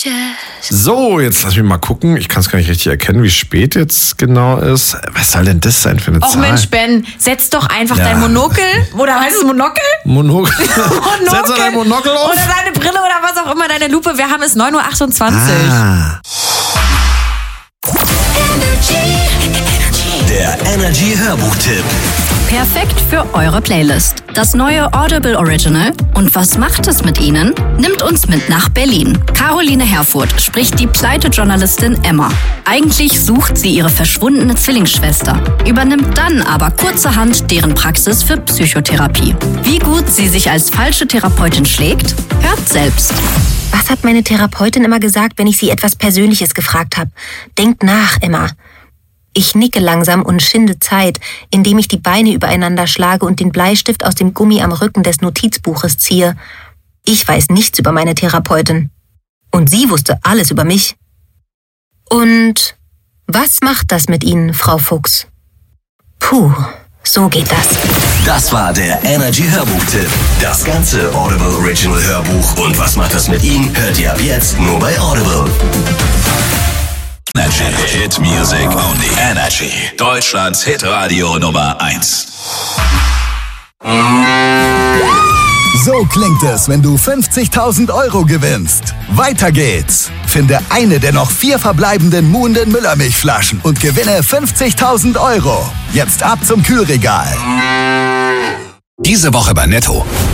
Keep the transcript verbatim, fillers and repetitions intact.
So, jetzt lass mich mal gucken. Ich kann es gar nicht richtig erkennen, wie spät jetzt genau ist. Was soll denn das sein für eine Och Zahl? Mensch, Ben, setz doch einfach Ja. dein Monokel, oder heißt es Monokel? Monokel. Monokel. Setz doch dein Monokel auf. Oder deine Brille oder was auch immer, deine Lupe. Wir haben es neun Uhr achtundzwanzig. Ah. Der Energy Hörbuchtipp. Perfekt für eure Playlist. Das neue Audible Original. Und was macht es mit Ihnen? Nimmt uns mit nach Berlin. Caroline Herfurth spricht die Pleite-Journalistin Emma. Eigentlich sucht sie ihre verschwundene Zwillingsschwester, übernimmt dann aber kurzerhand deren Praxis für Psychotherapie. Wie gut sie sich als falsche Therapeutin schlägt? Hört selbst. Was hat meine Therapeutin immer gesagt, wenn ich sie etwas Persönliches gefragt habe? Denkt nach, Emma. Ich nicke langsam und schinde Zeit, indem ich die Beine übereinander schlage und den Bleistift aus dem Gummi am Rücken des Notizbuches ziehe. Ich weiß nichts über meine Therapeutin. Und sie wusste alles über mich. Und was macht das mit Ihnen, Frau Fuchs? Puh, so geht das. Das war der Energy Hörbuchtipp. Das ganze Audible Original Hörbuch und was macht das mit Ihnen, hört ihr ab jetzt nur bei Audible. Energy. Hit Music Only. Energy. Deutschlands Hitradio Nummer eins. So klingt es, wenn du fünfzigtausend Euro gewinnst. Weiter geht's. Finde eine der noch vier verbleibenden Muhenden Müllermilchflaschen und gewinne fünfzigtausend Euro. Jetzt ab zum Kühlregal. Diese Woche bei Netto.